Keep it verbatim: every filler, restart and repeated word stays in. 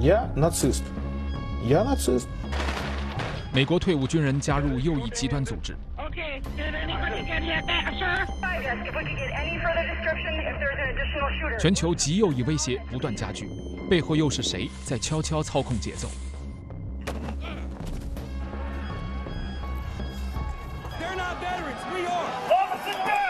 Я нацист. Я нацист. 美国退伍军人加入右翼极端组织。 Okay, did anybody get yet that, sir? Yes, if we could get any further description, if there's an additional shooter. 全球极右翼威胁不断加剧，背后又是谁在悄悄操控节奏？ They're not veterans, we are.